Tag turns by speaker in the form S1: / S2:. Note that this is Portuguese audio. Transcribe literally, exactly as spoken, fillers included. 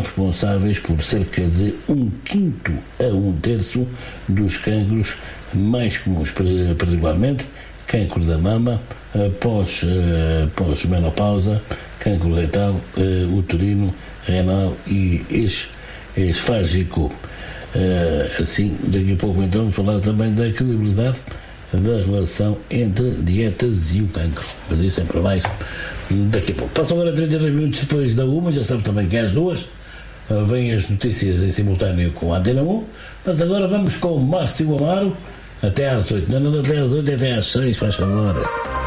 S1: responsáveis por cerca de um quinto a um terço dos cancros mais comuns, particularmente cancro da mama, pós, pós-menopausa, cancro retal, uterino, renal e esfágico. Assim, daqui a pouco então vamos falar também da credibilidade da relação entre dietas e o cancro, mas isso é para mais daqui a pouco. Passam agora trinta e dois minutos depois da uma, já sabe também que é às duas vêm as notícias em simultâneo com a Antena um, mas agora vamos com o Márcio Amaro até às oito, não, não até às oito, até às seis, faz favor.